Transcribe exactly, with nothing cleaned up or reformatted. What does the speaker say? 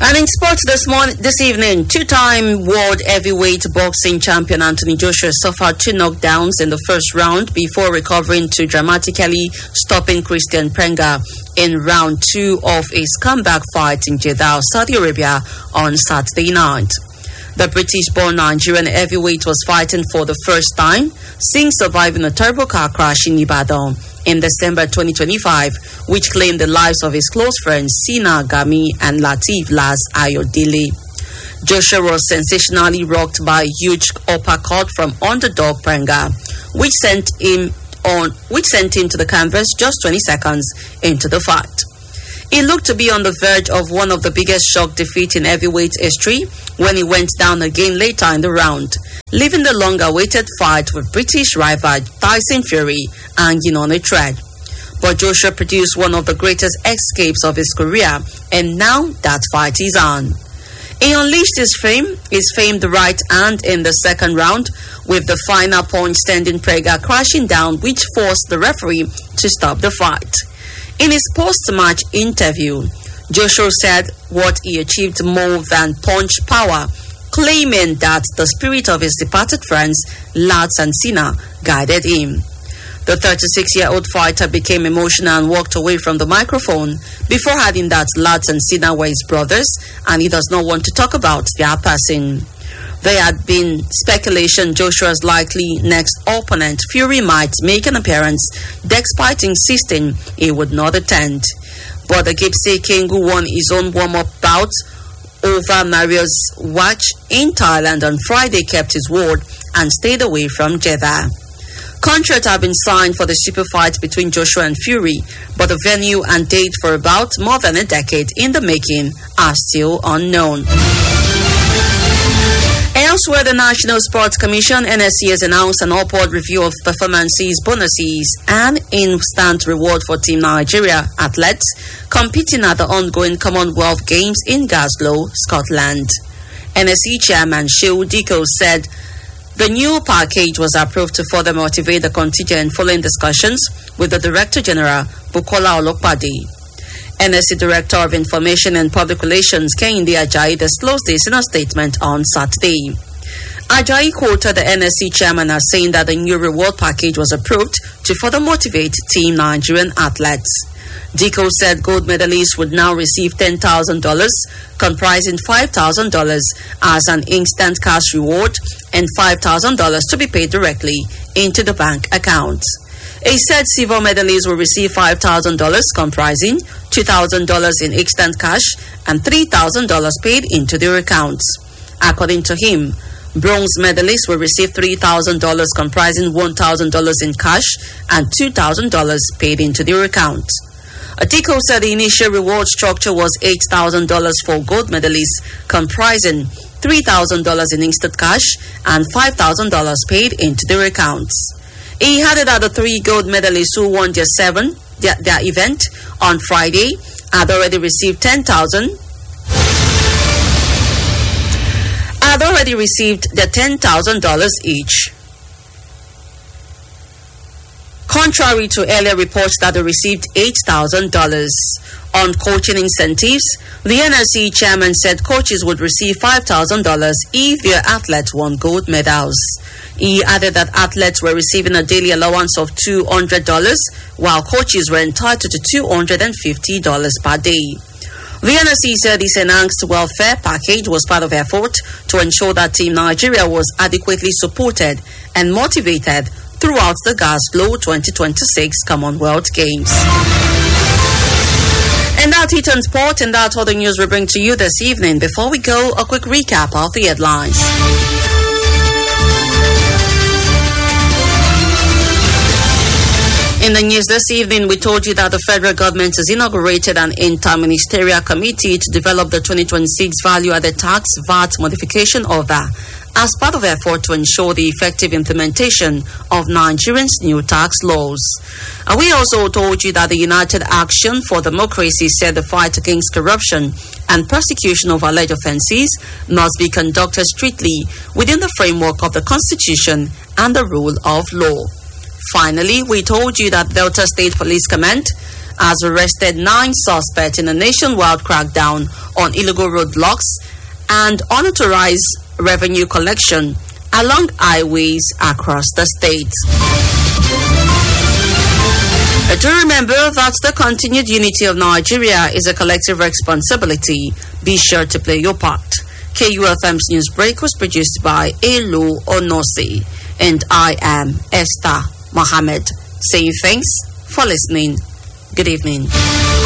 And in sports this morning, this evening, two-time world heavyweight boxing champion Anthony Joshua suffered two knockdowns in the first round before recovering to dramatically stopping Christian Prenga in round two of his comeback fight in Jeddah, Saudi Arabia on Saturday night. The British-born Nigerian heavyweight was fighting for the first time since surviving a terrible car crash in Ibadan in December twenty twenty-five, which claimed the lives of his close friends Sina Gami and Lateef Laz Ayodele. Joshua was sensationally rocked by a huge uppercut from underdog Prenga, which sent him on, which sent him to the canvas just twenty seconds into the fight. He looked to be on the verge of one of the biggest shock defeats in heavyweight history when he went down again later in the round, leaving the long-awaited fight with British rival Tyson Fury hanging on a thread. But Joshua produced one of the greatest escapes of his career, and now that fight is on. He unleashed his fame, his famed right hand in the second round, with the final punch sending Prenga crashing down, which forced the referee to stop the fight. In his post-match interview, Joshua said what he achieved more than punch power, claiming that the spirit of his departed friends, Laz and Sina, guided him. The thirty-six-year-old fighter became emotional and walked away from the microphone before adding that Laz and Sina were his brothers and he does not want to talk about their passing. There had been speculation Joshua's likely next opponent, Fury, might make an appearance, despite insisting he would not attend. But the Gipsy King, who won his own warm-up bout over Marius Watch in Thailand on Friday, kept his word and stayed away from Jeddah. Contracts have been signed for the super fight between Joshua and Fury, but the venue and date for about more than a decade in the making are still unknown. Elsewhere, the National Sports Commission, N S C, has announced an upward review of performances, bonuses, and instant reward for Team Nigeria athletes competing at the ongoing Commonwealth Games in Glasgow, Scotland. N S C Chairman Shehu Diko said the new package was approved to further motivate the contingent following discussions with the Director General, Bukola Olopade. N S C Director of Information and Public Relations, Kehinde Ajayi, disclosed this in a statement on Saturday. Ajayi quoted the N S C chairman as saying that the new reward package was approved to further motivate Team Nigerian athletes. Diko said gold medalists would now receive ten thousand dollars, comprising five thousand dollars as an instant cash reward and five thousand dollars to be paid directly into the bank account. He said silver medalists will receive five thousand dollars, comprising two thousand dollars in instant cash and three thousand dollars paid into their accounts. According to him, bronze medalists will receive three thousand dollars, comprising one thousand dollars in cash and two thousand dollars paid into their accounts. Diko said the initial reward structure was eight thousand dollars for gold medalists, comprising three thousand dollars in instant cash and five thousand dollars paid into their accounts. He added that the three gold medalists who won their seven their, their event on Friday had already received ten thousand had already received their ten thousand dollars each. Contrary to earlier reports that they received eight thousand dollars. On coaching incentives, the N S C chairman said coaches would receive five thousand dollars if their athletes won gold medals. He added that athletes were receiving a daily allowance of two hundred dollars, while coaches were entitled to two hundred fifty dollars per day. The N S C said this enhanced welfare package was part of effort to ensure that Team Nigeria was adequately supported and motivated throughout the Glasgow twenty twenty-six Commonwealth Games. And that hit on sport, and that's all the news we bring to you this evening. Before we go, a quick recap of the headlines. In the news this evening, we told you that the federal government has inaugurated an inter-ministerial committee to develop the twenty twenty-six value-added tax V A T modification order as part of effort to ensure the effective implementation of Nigerians' new tax laws. And we also told you that the United Action for Democracy said the fight against corruption and prosecution of alleged offences must be conducted strictly within the framework of the Constitution and the rule of law. Finally, we told you that Delta State Police Command has arrested nine suspects in a nationwide crackdown on illegal roadblocks and unauthorized revenue collection along highways across the state. Uh, to remember that the continued unity of Nigeria is a collective responsibility. Be sure to play your part. K U F M's News Break was produced by Elu Onosi, and I am Esther Mohammed. Saying thanks for listening. Good evening.